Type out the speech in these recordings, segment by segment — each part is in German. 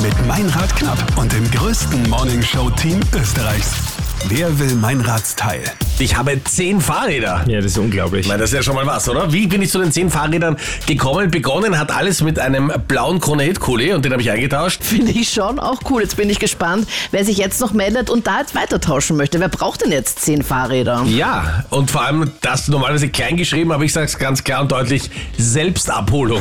mit Meinrad Knapp und dem größten Morningshow-Team Österreichs. Wer will Meinrads Teil? Ich habe 10 Fahrräder. Ja, das ist unglaublich. Ich meine, das ist ja schon mal was, oder? Wie bin ich zu den 10 Fahrrädern gekommen? Begonnen hat alles mit einem blauen Krone-Hit-Kuli und den habe ich eingetauscht. Finde ich schon auch cool. Jetzt bin ich gespannt, wer sich jetzt noch meldet und da jetzt weiter tauschen möchte. Wer braucht denn jetzt 10 Fahrräder? Ja, und vor allem das normalerweise klein geschrieben, aber ich sage es ganz klar und deutlich, Selbstabholung.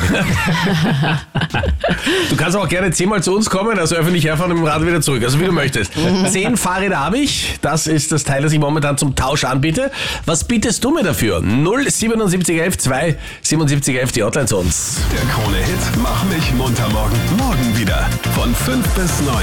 Du kannst auch gerne 10-mal zu uns kommen, also öffentlich herfahren und mit dem Rad wieder zurück, also wie du möchtest. 10 Fahrräder habe ich, das ist das Teil, das ich momentan zum Tausch anbiete. Was bietest du mir dafür? 07711 2 7711, die Hotline zu uns. Der Krone-Hit Mach mich munter morgen. Morgen wieder von 5 bis 9.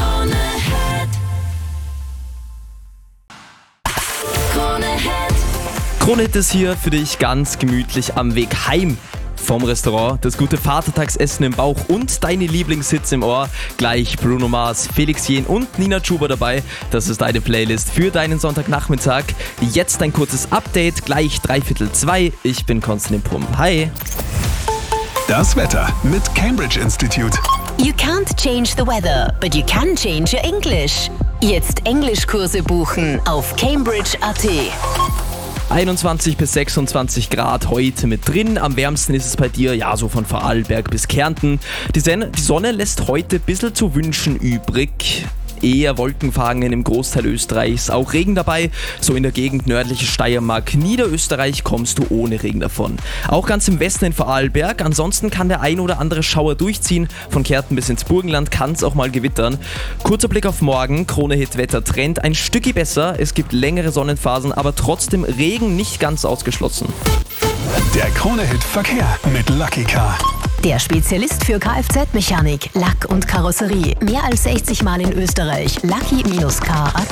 Krone-Hit ist hier für dich ganz gemütlich am Weg heim vom Restaurant. Das gute Vatertagsessen im Bauch und deine Lieblingshits im Ohr. Gleich Bruno Mars, Felix Jähn und Nina Chuba dabei. Das ist deine Playlist für deinen Sonntagnachmittag. Jetzt ein kurzes Update, gleich 3:45. Ich bin Konstantin Prum. Hi. Das Wetter mit Cambridge Institute. You can't change the weather, but you can change your English. Jetzt Englischkurse buchen auf Cambridge.at. 21 bis 26 Grad heute mit drin. Am wärmsten ist es bei dir, ja, so von Vorarlberg bis Kärnten. Die Sonne lässt heute ein bisschen zu wünschen übrig. Eher Wolkenfangungen im Großteil Österreichs, auch Regen dabei, so in der Gegend nördliche Steiermark, Niederösterreich kommst du ohne Regen davon. Auch ganz im Westen in Vorarlberg, ansonsten kann der ein oder andere Schauer durchziehen, von Kärnten bis ins Burgenland kann es auch mal gewittern. Kurzer Blick auf morgen, Krone-Hit-Wetter-Trend ein Stückchen besser, es gibt längere Sonnenphasen, aber trotzdem Regen nicht ganz ausgeschlossen. Der Krone-Hit Verkehr mit Lucky Car. Der Spezialist für Kfz-Mechanik, Lack und Karosserie. Mehr als 60 Mal in Österreich. Lucky-car.at.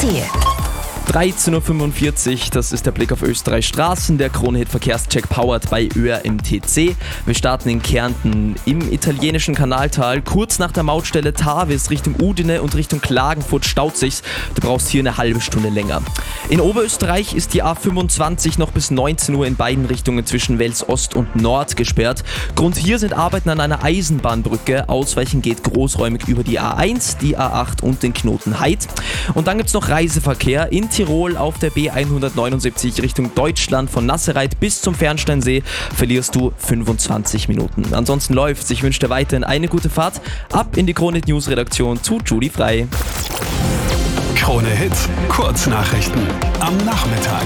13.45 Uhr, das ist der Blick auf Österreichs Straßen, der Krone-Hit-Verkehrscheck powered bei ÖRMTC. Wir starten in Kärnten im italienischen Kanaltal, kurz nach der Mautstelle Tavis Richtung Udine und Richtung Klagenfurt staut sich's. Du brauchst hier eine halbe Stunde länger. In Oberösterreich ist die A25 noch bis 19 Uhr in beiden Richtungen zwischen Wels Ost und Nord gesperrt. Grund hier sind Arbeiten an einer Eisenbahnbrücke. Ausweichen geht großräumig über die A1, die A8 und den Knoten Heid. Und dann gibt's noch Reiseverkehr in Tirol auf der B179 Richtung Deutschland von Nassereit bis zum Fernsteinsee verlierst du 25 Minuten. Ansonsten läuft's. Ich wünsche dir weiterhin eine gute Fahrt. Ab in die Krone-Hit News Redaktion zu Judy Frei. Krone-Hit Kurznachrichten am Nachmittag.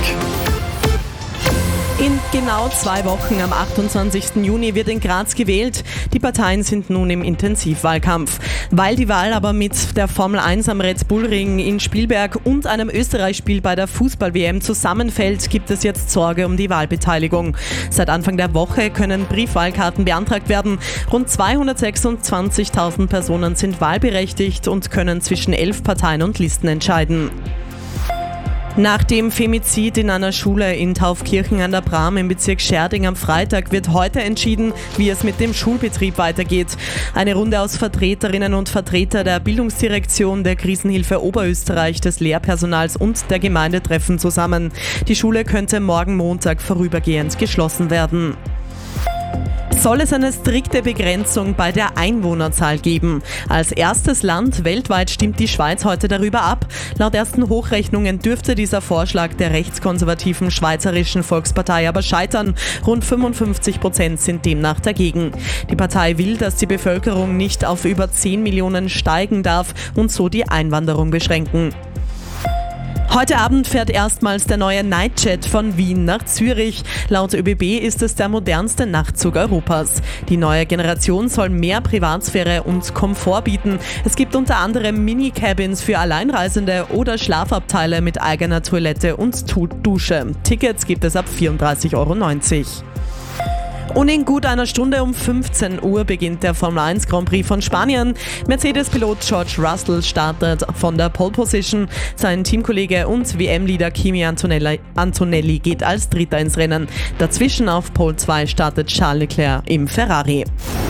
In genau 2 Wochen, am 28. Juni, wird in Graz gewählt. Die Parteien sind nun im Intensivwahlkampf. Weil die Wahl aber mit der Formel 1 am Red Bull Ring in Spielberg und einem Österreich-Spiel bei der Fußball-WM zusammenfällt, gibt es jetzt Sorge um die Wahlbeteiligung. Seit Anfang der Woche können Briefwahlkarten beantragt werden. Rund 226.000 Personen sind wahlberechtigt und können zwischen 11 Parteien und Listen entscheiden. Nach dem Femizid in einer Schule in Taufkirchen an der Bram im Bezirk Scherding am Freitag wird heute entschieden, wie es mit dem Schulbetrieb weitergeht. Eine Runde aus Vertreterinnen und Vertreter der Bildungsdirektion, der Krisenhilfe Oberösterreich, des Lehrpersonals und der Gemeinde treffen zusammen. Die Schule könnte morgen Montag vorübergehend geschlossen werden. Soll es eine strikte Begrenzung bei der Einwohnerzahl geben? Als erstes Land weltweit stimmt die Schweiz heute darüber ab. Laut ersten Hochrechnungen dürfte dieser Vorschlag der rechtskonservativen Schweizerischen Volkspartei aber scheitern. Rund 55% sind demnach dagegen. Die Partei will, dass die Bevölkerung nicht auf über 10 Millionen steigen darf und so die Einwanderung beschränken. Heute Abend fährt erstmals der neue Nightjet von Wien nach Zürich. Laut ÖBB ist es der modernste Nachtzug Europas. Die neue Generation soll mehr Privatsphäre und Komfort bieten. Es gibt unter anderem Mini-Cabins für Alleinreisende oder Schlafabteile mit eigener Toilette und Dusche. Tickets gibt es ab 34,90 €. Und in gut einer Stunde um 15 Uhr beginnt der Formel 1 Grand Prix von Spanien. Mercedes-Pilot George Russell startet von der Pole Position. Sein Teamkollege und WM-Leader Kimi Antonelli geht als Dritter ins Rennen. Dazwischen auf Pole 2 startet Charles Leclerc im Ferrari.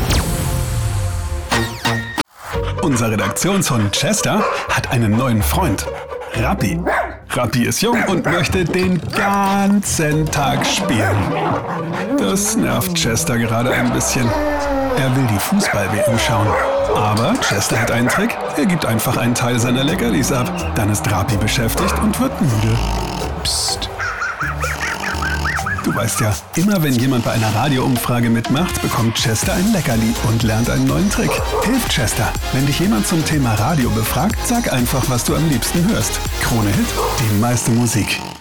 Unser Redaktionshund Chester hat einen neuen Freund. Rappi. Rappi ist jung und möchte den ganzen Tag spielen. Das nervt Chester gerade ein bisschen. Er will die Fußball-WM schauen. Aber Chester hat einen Trick. Er gibt einfach einen Teil seiner Leckerlis ab. Dann ist Rapi beschäftigt und wird müde. Psst. Du weißt ja, immer wenn jemand bei einer Radioumfrage mitmacht, bekommt Chester ein Leckerli und lernt einen neuen Trick. Hilft Chester. Wenn dich jemand zum Thema Radio befragt, sag einfach, was du am liebsten hörst. Krone Hit, die meiste Musik.